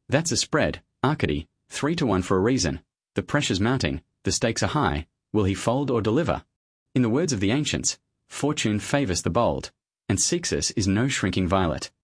That's a spread, Arcady, 3-1 for a reason. The pressure's mounting, the stakes are high. Will he fold or deliver? In the words of the ancients, fortune favours the bold, and Sixus is no shrinking violet.